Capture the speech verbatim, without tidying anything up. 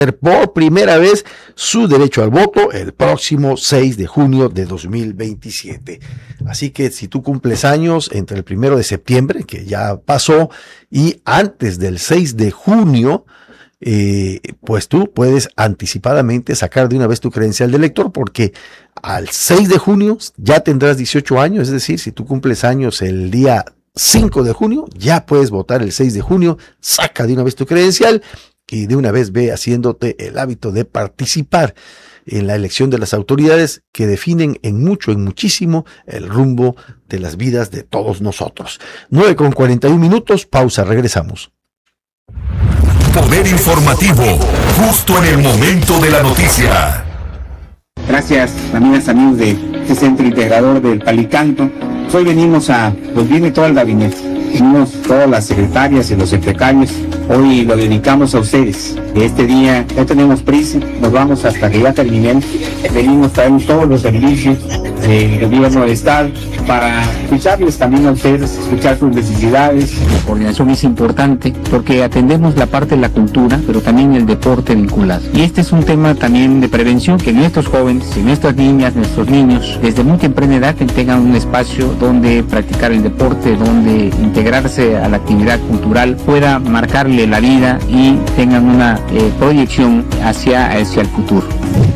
por primera vez su derecho al voto el próximo seis de junio de dos mil veintisiete. Así que si tú cumples años entre el primero de septiembre, que ya pasó, y antes del seis de junio, eh, pues tú puedes anticipadamente sacar de una vez tu credencial de elector, porque al seis de junio ya tendrás dieciocho años, es decir, si tú cumples años el día cinco de junio, ya puedes votar el seis de junio, saca de una vez tu credencial y de una vez ve haciéndote el hábito de participar en la elección de las autoridades que definen en mucho, en muchísimo, el rumbo de las vidas de todos nosotros. nueve con cuarenta y un minutos, pausa, regresamos. Poder informativo, justo en el momento de la noticia. Gracias, amigas, amigos de este centro integrador del Palicanto. Hoy venimos a, pues viene todo el gabinete, venimos todas las secretarias y los secretarios. Hoy lo dedicamos a ustedes. Este día no tenemos prisa, nos vamos hasta que ya terminemos. Venimos, traemos todos los servicios del gobierno del Estado para escucharles también a ustedes, escuchar sus necesidades. La coordinación es importante porque atendemos la parte de la cultura, pero también el deporte vinculado. Y este es un tema también de prevención, que nuestros jóvenes, y nuestras niñas, nuestros niños, desde muy temprana edad tengan un espacio donde practicar el deporte, donde integrarse a la actividad cultural, pueda marcarle la vida y tengan una eh, proyección hacia, hacia el futuro.